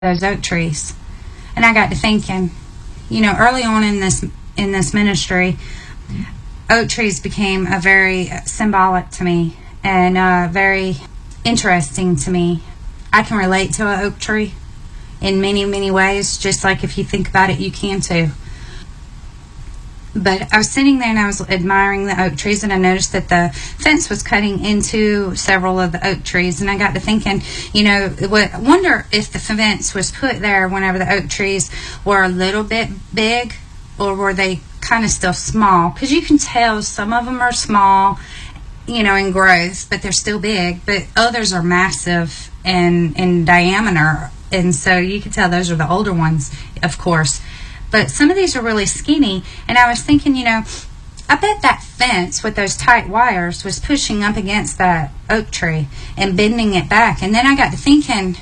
those oak trees. And I got to thinking, early on in this ministry, oak trees became a very symbolic to me and very interesting to me. I can relate to an oak tree in many, many ways, just like if you think about it, you can too. But I was sitting there and I was admiring the oak trees, and I noticed that the fence was cutting into several of the oak trees. And I got to thinking, I wonder if the fence was put there whenever the oak trees were a little bit big, or were they kind of still small? Because you can tell some of them are small, in growth, but they're still big. But others are massive and in diameter. And so you can tell those are the older ones, of course. But some of these are really skinny, and I was thinking, I bet that fence with those tight wires was pushing up against that oak tree and bending it back. And then I got to thinking,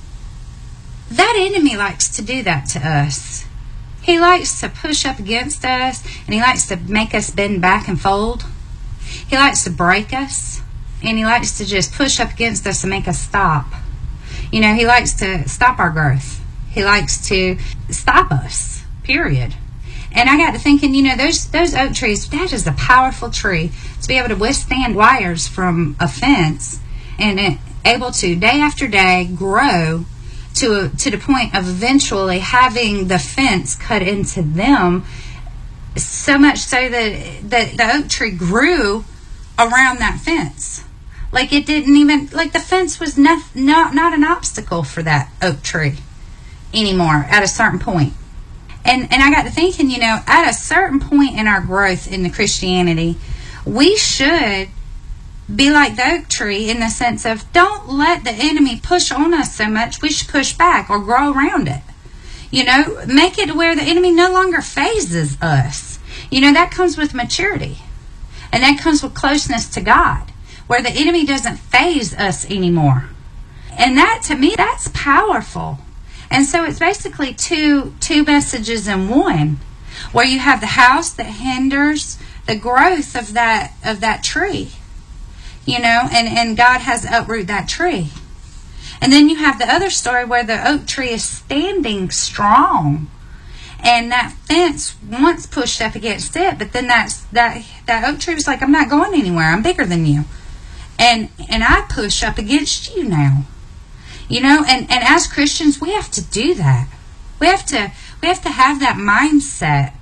that enemy likes to do that to us. He likes to push up against us, and he likes to make us bend back and fold. He likes to break us, and he likes to just push up against us and make us stop. He likes to stop our growth. He likes to stop us. Period. And I got to thinking, those oak trees, that is a powerful tree to be able to withstand wires from a fence and able to day after day grow to the point of eventually having the fence cut into them, so much so that the oak tree grew around that fence. Like it didn't even, like the fence was not an obstacle for that oak tree anymore at a certain point. And I got to thinking, at a certain point in our growth in the Christianity, we should be like the oak tree in the sense of don't let the enemy push on us so much. We should push back or grow around it. Make it to where the enemy no longer phases us. That comes with maturity. And that comes with closeness to God, where the enemy doesn't phase us anymore. And that, to me, that's powerful. And so it's basically two messages in one, where you have the house that hinders the growth of that tree, and God has to uproot that tree. And then you have the other story where the oak tree is standing strong, and that fence once pushed up against it, but then that oak tree was like, I'm not going anywhere. I'm bigger than you, and I push up against you now. And as Christians, we have to do that. We have to have that mindset.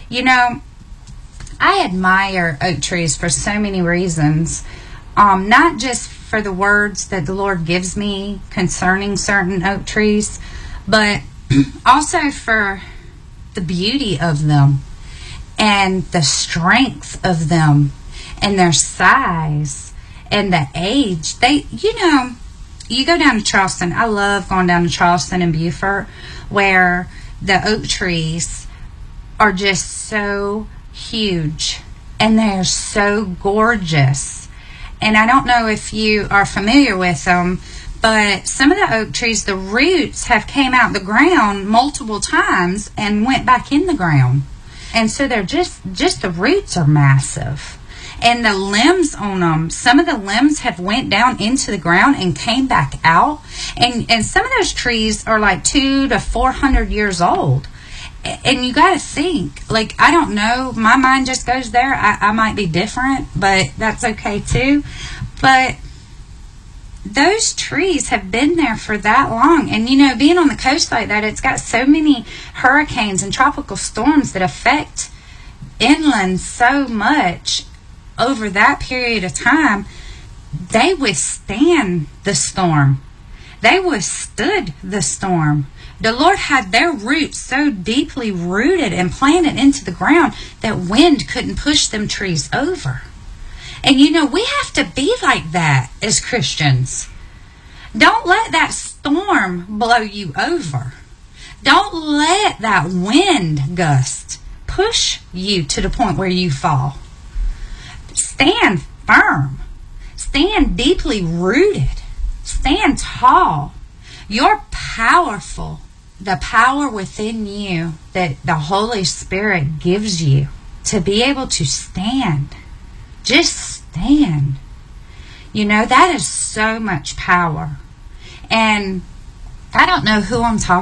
I admire oak trees for so many reasons. Not just for the words that the Lord gives me concerning certain oak trees, but also for the beauty of them and the strength of them and their size and the age. You go down to Charleston. I love going down to Charleston and Beaufort, where the oak trees are just so huge and they're so gorgeous. And I don't know if you are familiar with them, but some of the oak trees, the roots have came out the ground multiple times and went back in the ground. And so they're just the roots are massive. And the limbs on them, some of the limbs have went down into the ground and came back out. And some of those trees are like 200 to 400 years old. And you got to think, like, I don't know, my mind just goes there. I might be different, but that's okay too. But those trees have been there for that long. And, being on the coast like that, it's got so many hurricanes and tropical storms that affect inland so much. Over that period of time, they withstand the storm. They withstood the storm. The Lord had their roots so deeply rooted and planted into the ground that wind couldn't push them trees over. And we have to be like that as Christians. Don't let that storm blow you over. Don't let that wind gust push you to the point where you fall. Stand firm. Stand deeply rooted. Stand tall. You're powerful. The power within you that the Holy Spirit gives you to be able to stand. Just stand. That is so much power. And I don't know who I'm talking